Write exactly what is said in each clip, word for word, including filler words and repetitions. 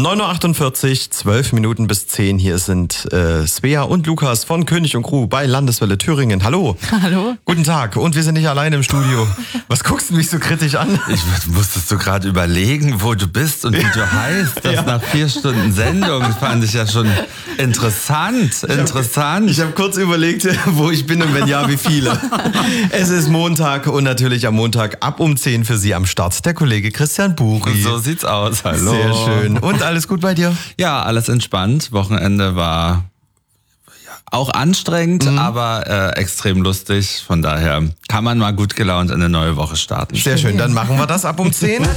neun Uhr achtundvierzig, zwölf Minuten bis zehn. Hier sind äh, Svea und Lukas von König und Crew bei Landeswelle Thüringen. Hallo. Hallo. Guten Tag. Und wir sind nicht alleine im Studio. Was guckst du mich so kritisch an? Ich musstest du gerade überlegen, wo du bist und wie du heißt. Das Ja. nach vier Stunden Sendung fand ich ja schon interessant. Interessant. Ich habe kurz überlegt, wo ich bin und wenn ja, wie viele. Es ist Montag und natürlich am Montag ab um zehn für Sie am Start der Kollege Christian Buri. So sieht's aus. Hallo. Sehr schön. Und alles gut bei dir? Ja, alles entspannt. Wochenende war auch anstrengend, mhm. aber äh, extrem lustig. Von daher kann man mal gut gelaunt in eine neue Woche starten. Sehr schön, dann machen wir das ab um zehn.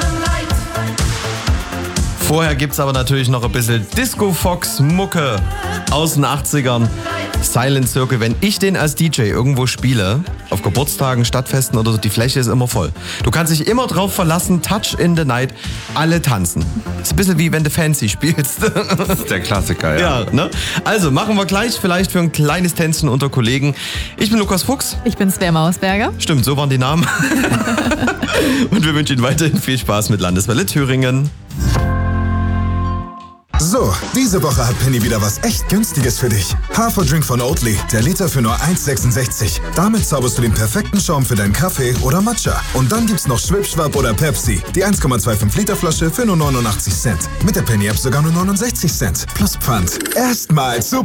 Vorher gibt's aber natürlich noch ein bisschen Disco-Fox-Mucke aus den achtzigern. Silent Circle, wenn ich den als D J irgendwo spiele, auf Geburtstagen, Stadtfesten oder so, die Fläche ist immer voll. Du kannst dich immer drauf verlassen, Touch in the Night, alle tanzen. Ist ein bisschen wie wenn du Fancy spielst. Das ist der Klassiker, ja. Ja, ne? Also machen wir gleich vielleicht für ein kleines Tänzen unter Kollegen. Ich bin Lukas Fuchs. Ich bin Svea Mausberger. Stimmt, so waren die Namen. Und wir wünschen Ihnen weiterhin viel Spaß mit Landeswelle Thüringen. So, diese Woche hat Penny wieder was echt Günstiges für dich. Haferdrink von Oatly, der Liter für nur eins Komma sechsundsechzig. Damit zauberst du den perfekten Schaum für deinen Kaffee oder Matcha. Und dann gibt's noch Schwipschwap oder Pepsi, die eins Komma fünfundzwanzig Liter Flasche für nur neunundachtzig Cent. Mit der Penny-App sogar nur neunundsechzig Cent. Plus Pfand. Erstmals